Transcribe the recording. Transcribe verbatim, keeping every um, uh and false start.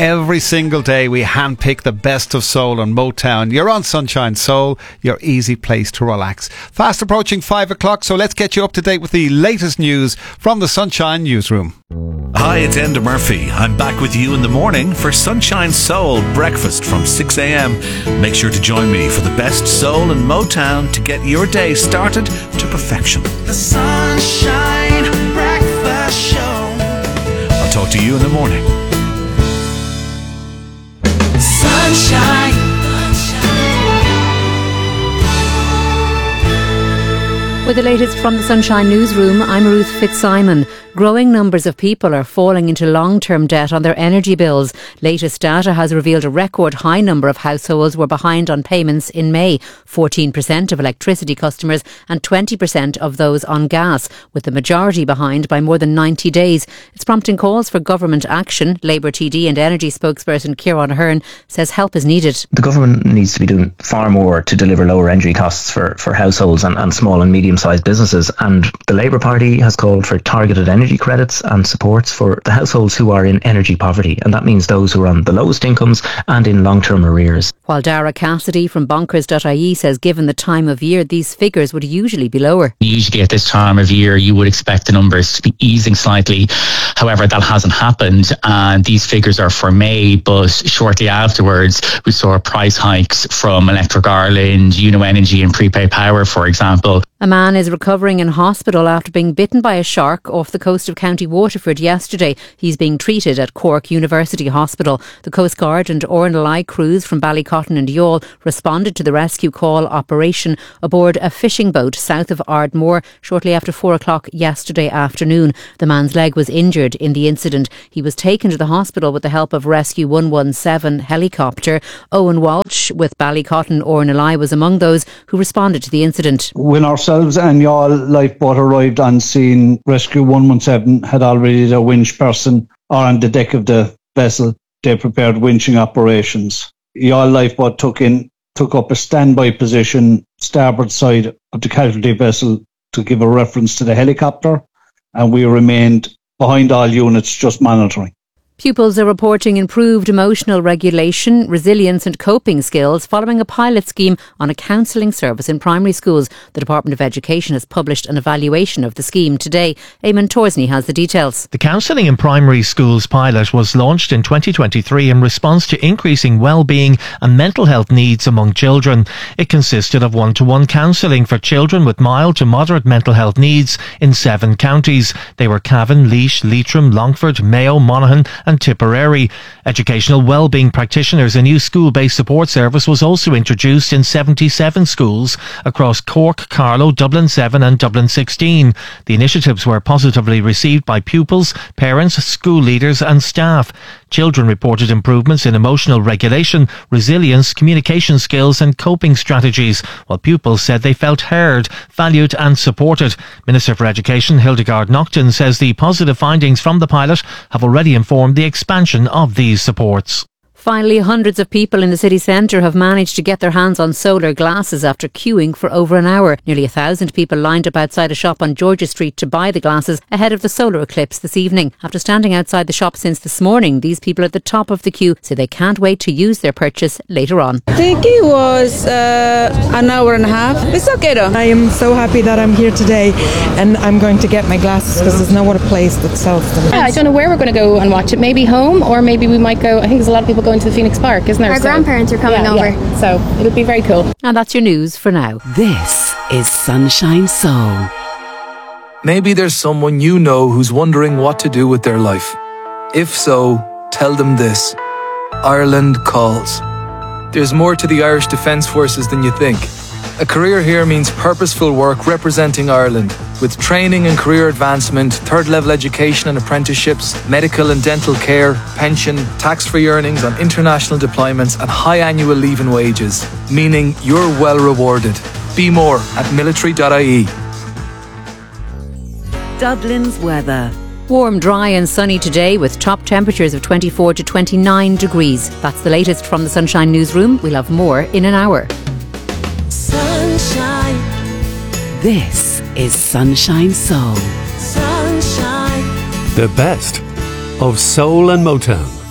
every single day we handpick the best of soul and Motown. You're on Sunshine Soul, your easy place to relax. Fast approaching five o'clock, so let's get you up to date with the latest news from the Sunshine Newsroom. Hi, it's Enda Murphy. I'm back with you in the morning for Sunshine Soul breakfast from six a.m. Make sure to join me for the best soul and Motown to get your day started to perfection. The Sunshine Breakfast Show. I'll talk to you in the morning. Sunshine. With the latest from the Sunshine Newsroom, I'm Ruth Fitzsimon. Growing numbers of people are falling into long-term debt on their energy bills. Latest data has revealed a record high number of households were behind on payments in May. fourteen percent of electricity customers and twenty percent of those on gas, with the majority behind by more than ninety days. It's prompting calls for government action. Labour T D and energy spokesperson Ciarán Ahern says help is needed. The government needs to be doing far more to deliver lower energy costs for, for households and, and small and medium-sized businesses. And the Labour Party has called for targeted energy energy credits and supports for the households who are in energy poverty, and that means those who are on the lowest incomes and in long-term arrears. While Dara Cassidy from bonkers dot I E says given the time of year, these figures would usually be lower. Usually at this time of year you would expect the numbers to be easing slightly. However, that hasn't happened, and these figures are for May, but shortly afterwards we saw price hikes from Electric Ireland, Uno Energy and Prepay Power, for example. A man is recovering in hospital after being bitten by a shark off the coast of County Waterford yesterday. He's being treated at Cork University Hospital. The Coast Guard and Ornelai crews from Ballycotton and Youghal responded to the rescue call operation aboard a fishing boat south of Ardmore shortly after four o'clock yesterday afternoon. The man's leg was injured in the incident. He was taken to the hospital with the help of Rescue one one seven helicopter. Owen Walsh with Ballycotton Ornelai was among those who responded to the incident. When ourselves and Youghal lifeboat arrived on scene, Rescue one one seven had already the winch person or on the deck of the vessel. They prepared winching operations. Youghal lifeboat took in took up a standby position starboard side of the casualty vessel to give a reference to the helicopter, and we remained behind all units just monitoring. Pupils are reporting improved emotional regulation, resilience and coping skills following a pilot scheme on a counselling service in primary schools. The Department of Education has published an evaluation of the scheme today. Eamon Torsney has the details. The Counselling in Primary Schools pilot was launched in twenty twenty-three in response to increasing well-being and mental health needs among children. It consisted of one-to-one counselling for children with mild to moderate mental health needs in seven counties. They were Cavan, Laois, Leitrim, Longford, Mayo, Monaghan and Tipperary. Educational wellbeing practitioners, a new school-based support service, was also introduced in seventy-seven schools across Cork, Carlow, Dublin seven and Dublin sixteen. The initiatives were positively received by pupils, parents, school leaders and staff. Children reported improvements in emotional regulation, resilience, communication skills and coping strategies, while pupils said they felt heard, valued and supported. Minister for Education Hildegard Naughton says the positive findings from the pilot have already informed the expansion of these supports. Finally, hundreds of people in the city centre have managed to get their hands on solar glasses after queuing for over an hour. Nearly a thousand people lined up outside a shop on George's Street to buy the glasses ahead of the solar eclipse this evening. After standing outside the shop since this morning, these people at the top of the queue say they can't wait to use their purchase later on. The queue was uh, an hour and a half. It's okay though. I am so happy that I'm here today and I'm going to get my glasses because there's no other place that sells them. Yeah, I don't know where we're going to go and watch it. Maybe home, or maybe we might go. I think there's a lot of people going to the Phoenix Park, isn't there? Our so, grandparents are coming yeah, over. Yeah. So it'll be very cool. And that's your news for now. This is Sunshine Soul. Maybe there's someone you know who's wondering what to do with their life. If so, tell them this. Ireland calls. There's more to the Irish Defence Forces than you think. A career here means purposeful work representing Ireland, with training and career advancement, third-level education and apprenticeships, medical and dental care, pension, tax-free earnings on international deployments and high annual leave and wages, meaning you're well rewarded. Be more at military dot I E. Dublin's weather. Warm, dry and sunny today with top temperatures of twenty-four to twenty-nine degrees. That's the latest from the Sunshine Newsroom. We'll have more in an hour. Sunshine. This is Sunshine Soul. Sunshine. The best of soul and Motown.